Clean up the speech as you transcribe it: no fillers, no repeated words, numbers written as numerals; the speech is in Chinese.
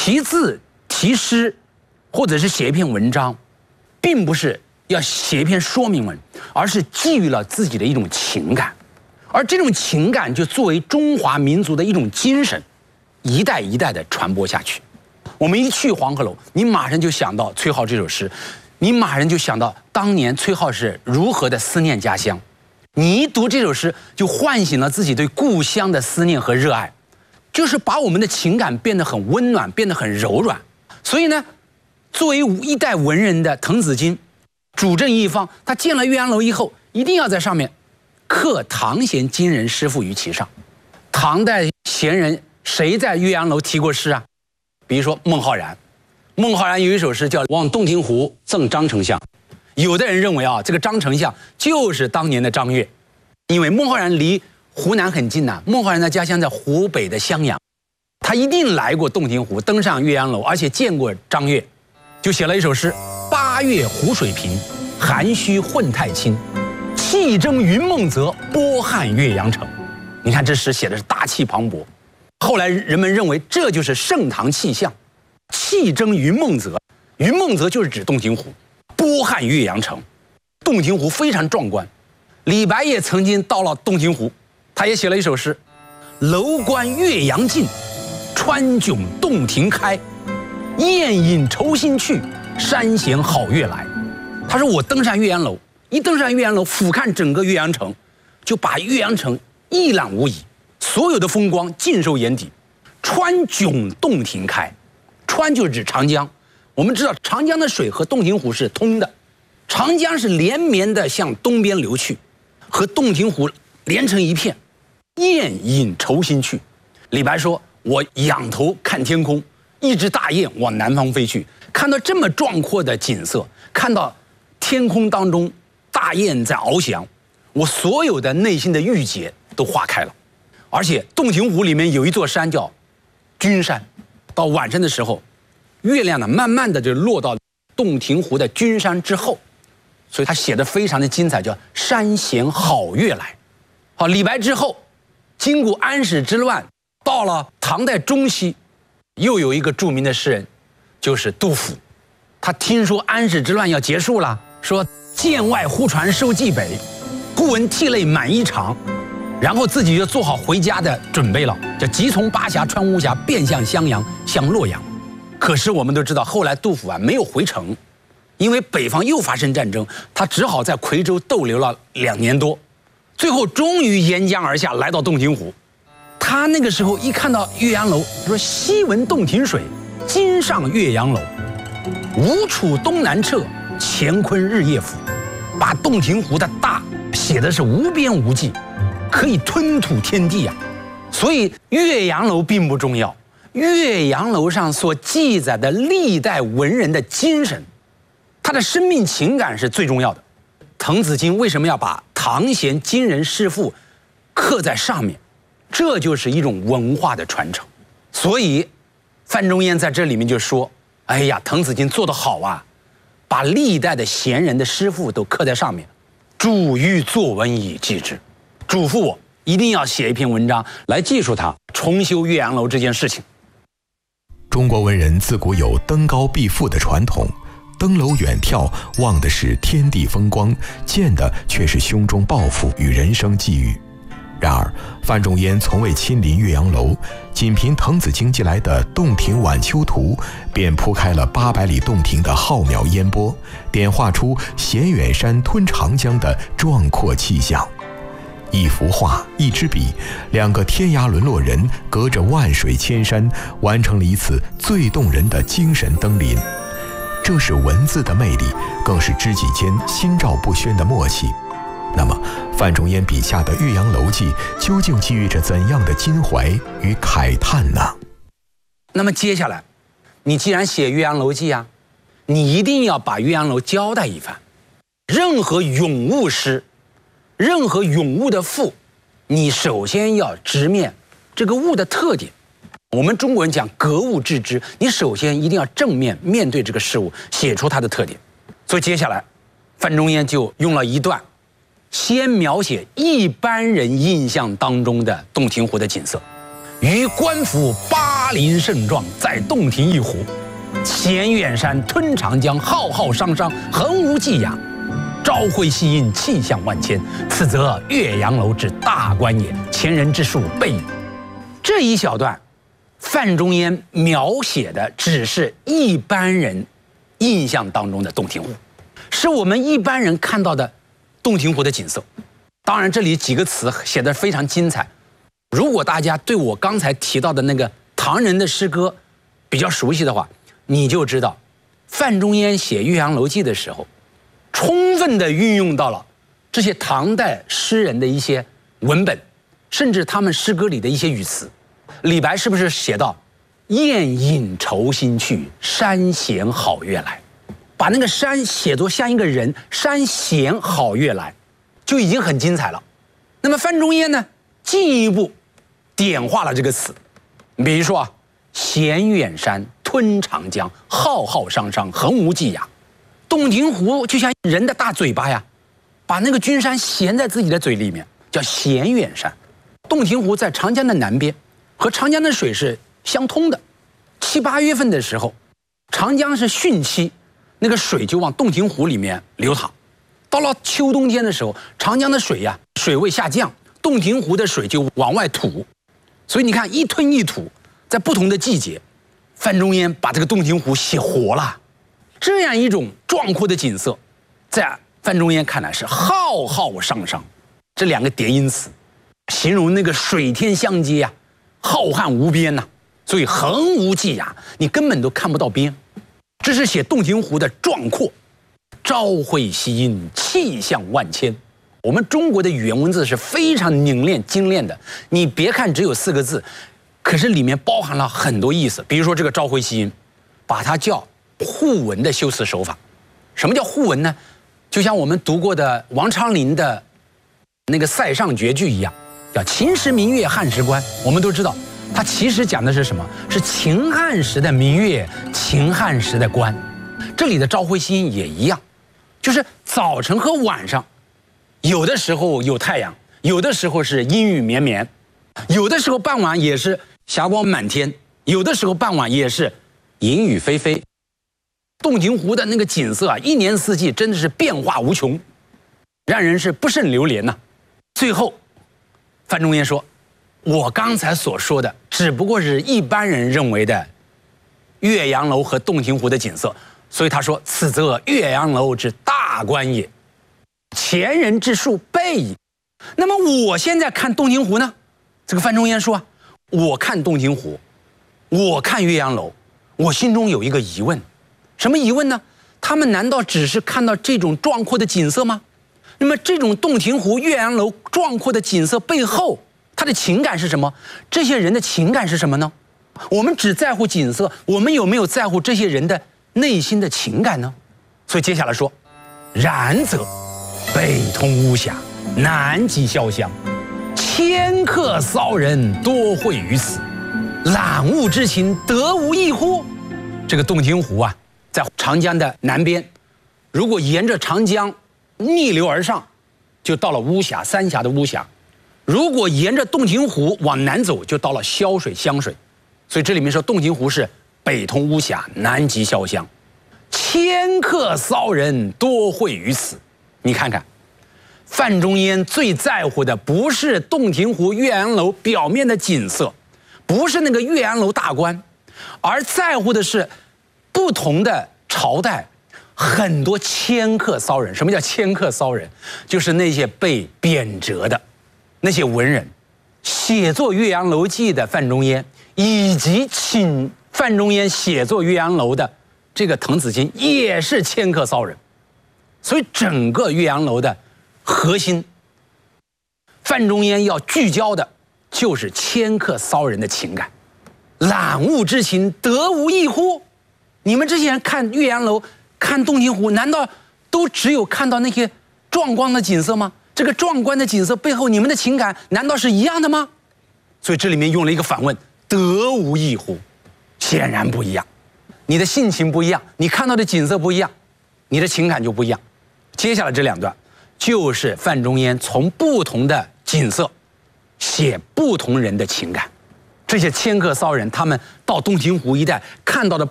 题字、题诗，或者是写一篇文章，并不是要写一篇说明文，而是寄予了自己的一种情感，而这种情感就作为中华民族的一种精神，一代一代的传播下去。我们一去黄鹤楼，你马上就想到崔颢这首诗，你马上就想到当年崔颢是如何的思念家乡。你一读这首诗，就唤醒了自己对故乡的思念和热爱，就是把我们的情感变得很温暖，变得很柔软。所以呢，作为一代文人的滕子京，主政一方，他建了岳阳楼以后，一定要在上面刻唐贤今人诗赋于其上。唐代贤人谁在岳阳楼题过诗啊？比如说孟浩然，孟浩然有一首诗叫《望洞庭湖赠张丞相》。有的人认为啊，这个张丞相就是当年的张悦，因为孟浩然离湖南很近呐，孟浩然的家乡在湖北的襄阳，他一定来过洞庭湖，登上岳阳楼，而且见过张悦，就写了一首诗：八月湖水平，涵虚混太清，气蒸云梦泽，波撼岳阳城。你看这诗写的是大气磅礴。后来人们认为这就是盛唐气象，气蒸云梦泽，云梦泽就是指洞庭湖，波撼岳阳城，洞庭湖非常壮观。李白也曾经到了洞庭湖，他也写了一首诗：楼观岳阳尽，川迥洞庭开，雁引愁心去，山衔好月来。他说我登上岳阳楼，一登上岳阳楼，俯瞰整个岳阳城，就把岳阳城一览无遗，所有的风光尽收眼底。川迥洞庭开，川就是指长江。我们知道长江的水和洞庭湖是通的，长江是连绵的向东边流去，和洞庭湖连成一片。雁引愁心去，李白说我仰头看天空，一只大雁往南方飞去，看到这么壮阔的景色，看到天空当中大雁在翱翔，我所有的内心的郁结都化开了。而且洞庭湖里面有一座山叫君山，到晚上的时候，月亮呢慢慢的就落到洞庭湖的君山之后，所以他写的非常的精彩，叫山衔好月来。好，李白之后，经过安史之乱，到了唐代中期，又有一个著名的诗人，就是杜甫。他听说安史之乱要结束了，说剑外忽传收蓟北，忽闻涕泪满衣裳。然后自己就做好回家的准备了，就急从巴峡穿巫峡，便向襄阳，向洛阳。可是我们都知道，后来杜甫啊没有回城，因为北方又发生战争，他只好在夔州逗留了2年多，最后终于沿江而下，来到洞庭湖。他那个时候一看到岳阳楼，说昔闻洞庭水，今上岳阳楼。吴楚东南坼，乾坤日夜浮。把洞庭湖的大写的是无边无际，可以吞吐天地啊。所以岳阳楼并不重要，岳阳楼上所记载的历代文人的精神，他的生命情感是最重要的。滕子京为什么要把唐贤今人诗赋刻在上面？这就是一种文化的传承。所以范仲淹在这里面就说：哎呀，滕子京做得好啊，把历代的贤人的诗赋都刻在上面，著欲作文以记之。嘱咐我一定要写一篇文章来记述他重修岳阳楼这件事情。 中国文人自古有登高避富的传统，登楼远眺，望的是天地风光，见的却是胸中抱负与人生际遇。然而范仲淹从未亲临岳阳楼，仅凭滕子京寄来的《洞庭晚秋图》，便铺开了800里洞庭的浩渺烟波，点画出衔远山吞长江的壮阔气象。一幅画，一支笔，2个天涯沦落人隔着万水千山，完成了一次最动人的精神登临。这是文字的魅力，更是知己间心照不宣的默契。那么范仲淹笔下的《岳阳楼记》究竟寄予着怎样的襟怀与慨叹呢？ 那么接下来，你既然写《岳阳楼记》啊，你一定要把岳阳楼交代一番。任何咏物诗，任何咏物的赋，你首先要直面这个物的特点。我们中国人讲格物致知，你首先一定要正面面对这个事物，写出它的特点。所以接下来，范仲淹就用了一段，先描写一般人印象当中的洞庭湖的景色， 于官府巴陵胜状，在洞庭一湖。衔远山，吞长江，浩浩汤汤，横无际涯。朝晖夕映，气象万千。此则岳阳楼之大观也，前人之述备矣。这一小段，范仲淹描写的只是一般人印象当中的洞庭湖，是我们一般人看到的洞庭湖的景色。当然，这里几个词写得非常精彩。如果大家对我刚才提到的那个唐人的诗歌比较熟悉的话，你就知道，范仲淹写《岳阳楼记》的时候，充分地运用到了这些唐代诗人的一些文本，甚至他们诗歌里的一些语词。李白是不是写到“雁引愁心去，山衔好月来”，把那个山写作像一个人，山衔好月来，就已经很精彩了。那么范仲淹呢，进一步点化了这个词，比如说啊，衔远山，吞长江，浩浩汤汤，横无际涯。洞庭湖就像人的大嘴巴呀，把那个君山衔在自己的嘴里面，叫衔远山。洞庭湖在长江的南边，和长江的水是相通的。7、8月份的时候，长江是汛期，那个水就往洞庭湖里面流淌。到了秋冬天的时候，长江的水呀，水位下降，洞庭湖的水就往外吐。所以你看，一吞一吐，在不同的季节，范仲淹把这个洞庭湖写活了。这样一种壮阔的景色，在范仲淹看来是浩浩汤汤，这两个叠音词，形容那个水天相接啊，浩瀚无边呐，所以横无际涯，你根本都看不到边。这是写洞庭湖的壮阔。朝晖夕映，气象万千。我们中国的语言文字是非常凝练精炼的，你别看只有4个字，可是里面包含了很多意思。比如说这个朝晖夕映，把它叫互文的修辞手法。什么叫互文呢？就像我们读过的王昌龄的那个塞上绝句一样，叫秦时明月汉时关。我们都知道，它其实讲的是什么？是秦汉时的明月，秦汉时的关。这里的朝晖夕映也一样，就是早晨和晚上，有的时候有太阳，有的时候是阴雨绵绵，有的时候傍晚也是霞光满天，有的时候傍晚也是阴雨霏霏。洞庭湖的那个景色啊，一年四季真的是变化无穷，让人是不胜流连呐。最后，范仲淹说：“我刚才所说的只不过是一般人认为的岳阳楼和洞庭湖的景色。”所以他说：“此则岳阳楼之大观也，前人之述备矣。”那么我现在看洞庭湖呢？这个范仲淹说啊，我看洞庭湖，我看岳阳楼，我心中有一个疑问，什么疑问呢？他们难道只是看到这种壮阔的景色吗？那么这种洞庭湖、岳阳楼壮阔的景色背后，他的情感是什么？这些人的情感是什么呢？我们只在乎景色，我们有没有在乎这些人的内心的情感呢？所以接下来说，然则北通巫峡，南极潇湘，迁客骚人多会于此，览物之情得无异乎？这个洞庭湖啊，在长江的南边，如果沿着长江逆流而上，就到了巫峡，三峡的巫峡；如果沿着洞庭湖往南走，就到了潇水、湘水。所以这里面说洞庭湖是北通巫峡，南极潇湘，迁客骚人多会于此。你看看，范仲淹最在乎的不是洞庭湖、岳阳楼表面的景色，不是那个岳阳楼大观，而在乎的是不同的朝代很多迁客骚人。什么叫迁客骚人？就是那些被贬谪的那些文人。写作《岳阳楼记》的范仲淹，以及请范仲淹写作《岳阳楼》的这个滕子京，也是迁客骚人。所以整个《岳阳楼》的核心，范仲淹要聚焦的就是迁客骚人的情感。览物之情得无异乎？你们这些人看岳阳楼、看洞庭湖，难道都只有看到那些壮观的景色吗？这个壮观的景色背后，你们的情感难道是一样的吗？所以这里面用了一个反问：得无异乎？显然不一样。你的性情不一样，你看到的景色不一样，你的情感就不一样。接下来这两段就是范仲淹从不同的景色写不同人的情感。 这些迁客骚人，他们到洞庭湖一带看到的